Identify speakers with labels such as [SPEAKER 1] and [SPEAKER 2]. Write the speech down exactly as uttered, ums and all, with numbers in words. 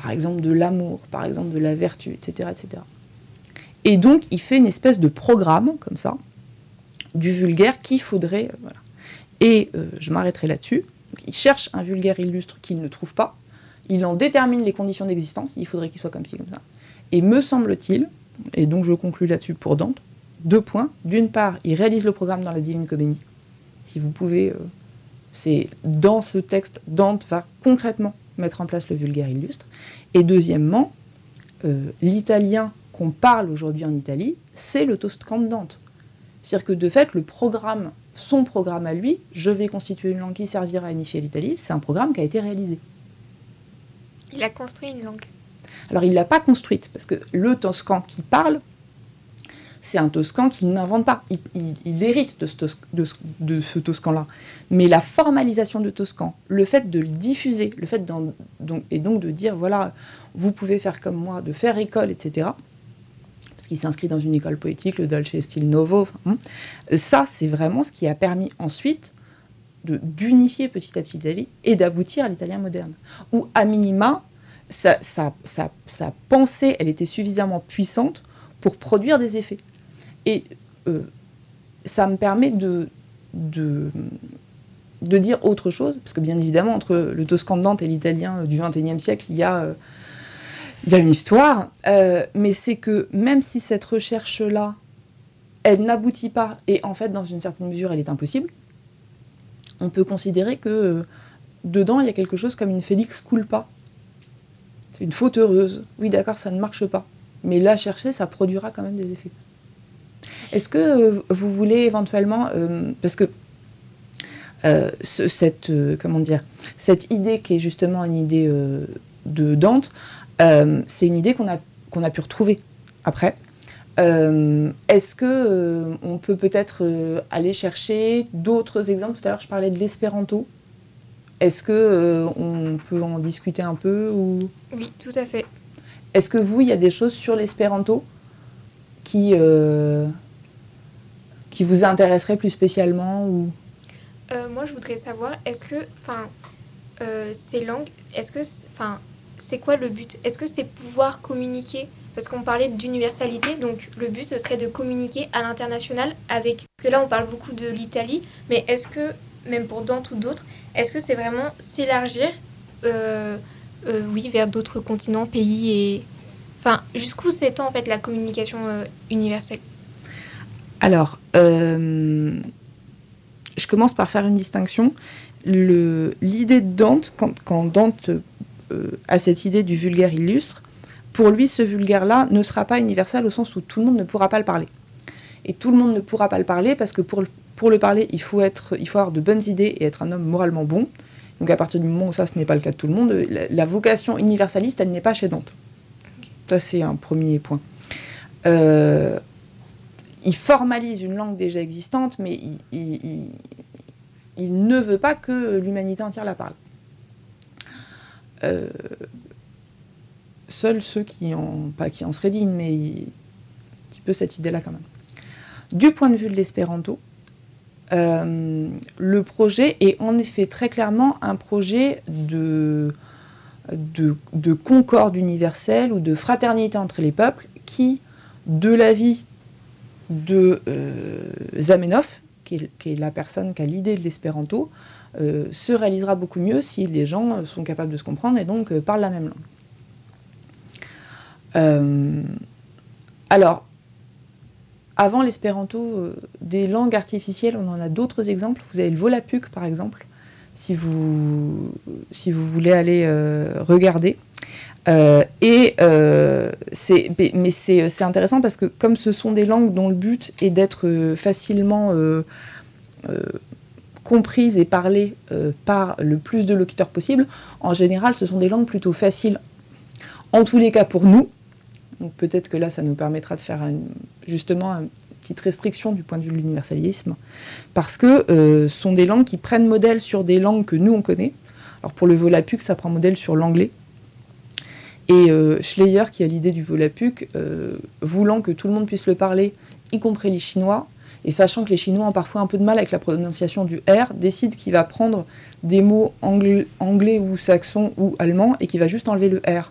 [SPEAKER 1] par exemple de l'amour, par exemple de la vertu, et cetera, et cetera. Et donc, il fait une espèce de programme, comme ça, du vulgaire qu'il faudrait... Euh, voilà. Et euh, je m'arrêterai là-dessus. Donc, il cherche un vulgaire illustre qu'il ne trouve pas. Il en détermine les conditions d'existence. Il faudrait qu'il soit comme ci, comme ça. Et me semble-t-il, et donc je conclus là-dessus pour Dante, deux points. D'une part, il réalise le programme dans la Divine Comédie. Si vous pouvez... Euh, c'est dans ce texte, Dante va concrètement mettre en place le vulgaire illustre. Et deuxièmement, euh, l'italien qu'on parle aujourd'hui en Italie, c'est le Toscan de Dante. C'est-à-dire que de fait, le programme, son programme à lui, je vais constituer une langue qui servira à unifier l'Italie, c'est un programme qui a été réalisé.
[SPEAKER 2] Il a construit une langue.
[SPEAKER 1] Alors il ne l'a pas construite, parce que le Toscan qui parle, c'est un Toscan qu'il n'invente pas. Il, il, il hérite de ce, tos, de, de ce Toscan-là. Mais la formalisation de Toscan, le fait de le diffuser, le fait donc, et donc de dire, voilà, vous pouvez faire comme moi, de faire école, et cetera, parce qu'il s'inscrit dans une école poétique, le Dolce Stil Novo, hein, ça, c'est vraiment ce qui a permis ensuite de, d'unifier petit à petit l'Italie et d'aboutir à l'italien moderne. Où, à minima, sa, sa, sa, sa pensée, elle était suffisamment puissante pour produire des effets. Et euh, ça me permet de, de, de dire autre chose, parce que bien évidemment, entre le Toscan de Dante et l'italien du vingt et unième siècle, il y a, euh, il y a une histoire, euh, mais c'est que même si cette recherche-là, elle n'aboutit pas, et en fait, dans une certaine mesure, elle est impossible, on peut considérer que euh, dedans, il y a quelque chose comme une Félix culpa. C'est une faute heureuse. Oui, d'accord, ça ne marche pas. Mais là, chercher, ça produira quand même des effets. Est-ce que euh, vous voulez éventuellement... Euh, parce que euh, ce, cette, euh, comment dire, cette idée qui est justement une idée euh, de Dante, euh, c'est une idée qu'on a, qu'on a pu retrouver après. Euh, est-ce que euh, on peut peut-être euh, aller chercher d'autres exemples? Tout à l'heure, je parlais de l'espéranto. Est-ce que euh, on peut en discuter un peu ou...
[SPEAKER 2] Oui, tout à fait.
[SPEAKER 1] Est-ce que vous, il y a des choses sur l'espéranto qui, euh, qui vous intéresseraient plus spécialement ou...
[SPEAKER 2] euh, Moi, je voudrais savoir, est-ce que, enfin, euh, ces langues, est-ce que, enfin, c'est quoi le but? Est-ce que c'est pouvoir communiquer? Parce qu'on parlait d'universalité, donc le but, ce serait de communiquer à l'international avec... Parce que là, on parle beaucoup de l'Italie, mais est-ce que, même pour Dante ou d'autres, est-ce que c'est vraiment s'élargir, euh, euh, oui, vers d'autres continents, pays et... Enfin, jusqu'où s'étend en fait la communication euh, universelle?
[SPEAKER 1] Alors, euh, je commence par faire une distinction. Le, l'idée de Dante, quand, quand Dante euh, a cette idée du vulgaire illustre, pour lui, ce vulgaire-là ne sera pas universel au sens où tout le monde ne pourra pas le parler. Et tout le monde ne pourra pas le parler parce que pour le, pour le parler, il faut, être, il faut avoir de bonnes idées et être un homme moralement bon. Donc à partir du moment où ça, ce n'est pas le cas de tout le monde, la, la vocation universaliste, elle n'est pas chez Dante. Ça, c'est un premier point. Euh, il formalise une langue déjà existante, mais il, il, il, il ne veut pas que l'humanité entière la parle. Euh, seuls ceux qui en, pas qui en seraient dignes, mais il, un petit peu cette idée-là quand même. Du point de vue de l'espéranto, euh, le projet est en effet très clairement un projet de... De, de concorde universelle ou de fraternité entre les peuples qui, de l'avis de euh, Zamenhof, qui est, qui est la personne qui a l'idée de l'espéranto, euh, se réalisera beaucoup mieux si les gens sont capables de se comprendre et donc euh, parlent la même langue. Euh, alors, avant l'espéranto, euh, des langues artificielles, on en a d'autres exemples. Vous avez le volapük, par exemple, si vous, si vous voulez aller euh, regarder. Euh, et euh, c'est, mais c'est, c'est intéressant parce que comme ce sont des langues dont le but est d'être facilement euh, euh, comprises et parlées euh, par le plus de locuteurs possible, en général, ce sont des langues plutôt faciles, en tous les cas pour nous. Donc peut-être que là, ça nous permettra de faire un, justement un petite restriction du point de vue de l'universalisme, parce que euh, ce sont des langues qui prennent modèle sur des langues que nous, on connaît. Alors pour le volapük, ça prend modèle sur l'anglais. Et euh, Schleyer, qui a l'idée du volapük, euh, voulant que tout le monde puisse le parler, y compris les Chinois, et sachant que les Chinois ont parfois un peu de mal avec la prononciation du R, décide qu'il va prendre des mots anglais, anglais ou saxons ou allemands, et qu'il va juste enlever le R.